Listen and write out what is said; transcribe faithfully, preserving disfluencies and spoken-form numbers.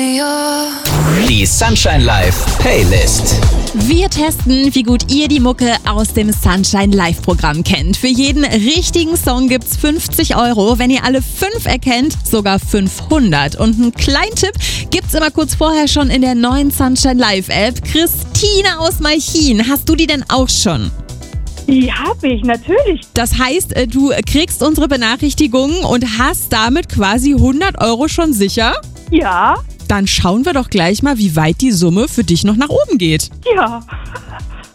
Die Sunshine Live Playlist. Wir testen, wie gut ihr die Mucke aus dem Sunshine Live Programm kennt. Für jeden richtigen Song gibt's fünfzig Euro. Wenn ihr alle fünf erkennt, sogar fünfhundert. Und einen kleinen Tipp gibt's immer kurz vorher schon in der neuen Sunshine Live App. Christine aus Malchin, hast du die denn auch schon? Die habe ich, natürlich. Das heißt, du kriegst unsere Benachrichtigungen und hast damit quasi hundert Euro schon sicher? Ja. Dann schauen wir doch gleich mal, wie weit die Summe für dich noch nach oben geht. Ja.